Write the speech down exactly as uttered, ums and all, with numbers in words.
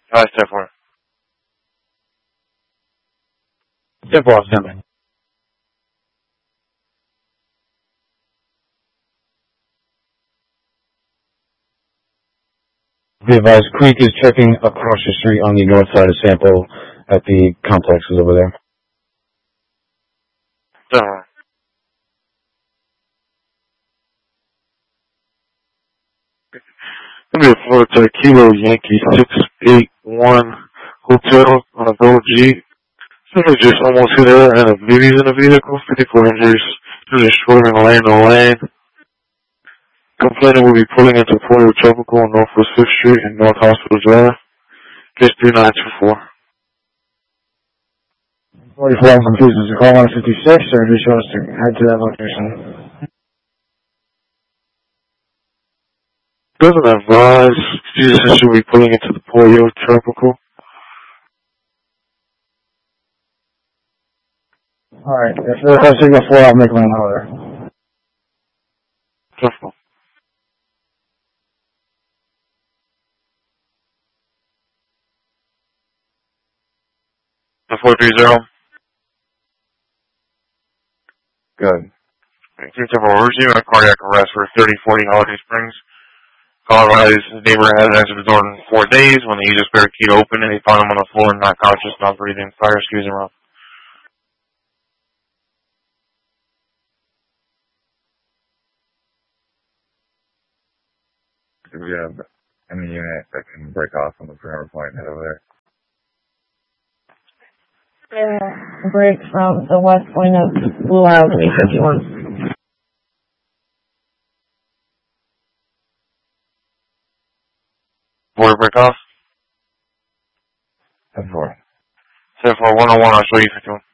Alright, step four. Step four, standby. Be advised, Creek is checking across the street on the north side of Sample at the complexes over there. Step four. Gonna be a Florida Kilo Yankee six eight one Hotel on a gold Jeep. Somebody just almost hit her and a baby's in the vehicle. fifty-four injuries. They're just swerving lane to lane. Complainant will be pulling into Polio Tropical on Northwest fifth Street and North Hospital Drive. Case three nine two four. forty-four from Pieces to call one fifty-six, or just want us to head to that location? Doesn't advise. Jesus should be pulling into the Polio Tropical. Alright, if there's a signal four, I'll make my own order. Careful. four three zero. Good. three seven four, we're receiving a cardiac arrest for thirty forty Holiday Springs. Colorado, his neighbor hadn't answered the door in four days when the Aegis barricade opened and they found him on the floor, not conscious, not breathing. Fire excuse him up. Do we have any unit that can break off from the perimeter point head over there? Yeah, break from the west point of Blue Isle to E fifty-one. Border break off. ten four. seven four one oh one, I'll show you fifty-one.